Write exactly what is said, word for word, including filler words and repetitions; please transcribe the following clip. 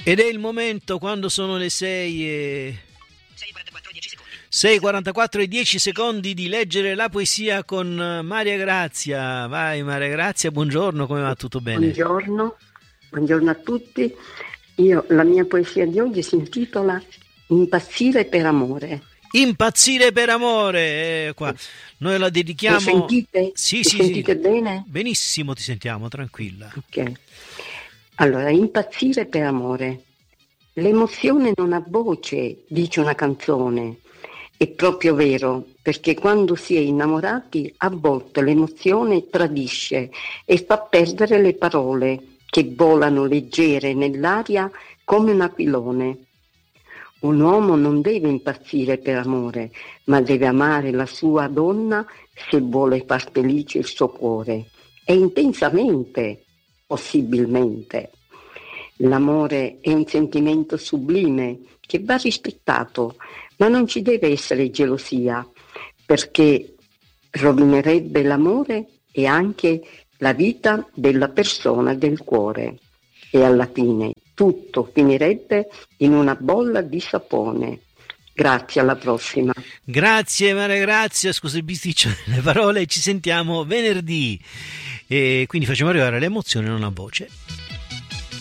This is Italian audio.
Ed è il momento, quando sono le sei e sei e quarantaquattro e dieci secondi, di leggere la poesia con Maria Grazia. Vai Maria Grazia, buongiorno, come va? Tutto bene? Buongiorno, buongiorno a tutti. Io, la mia poesia di oggi si intitola Impazzire per amore. Impazzire per amore, eh, qua. Noi la dedichiamo. Mi sentite? Sì, Mi sì, sentite sì. bene? Benissimo, ti sentiamo, tranquilla. Ok. Allora, impazzire per amore. L'emozione non ha voce, dice una canzone. È proprio vero, perché quando si è innamorati, a volte l'emozione tradisce e fa perdere le parole che volano leggere nell'aria come un aquilone. Un uomo non deve impazzire per amore, ma deve amare la sua donna se vuole far felice il suo cuore. E intensamente, possibilmente. L'amore è un sentimento sublime che va rispettato, ma non ci deve essere gelosia, perché rovinerebbe l'amore e anche la vita della persona del cuore. E alla fine tutto finirebbe in una bolla di sapone. Grazie, alla prossima. Grazie Maria Grazia, scusa il bisticcio delle parole, ci sentiamo venerdì e quindi facciamo arrivare le emozioni non a voce.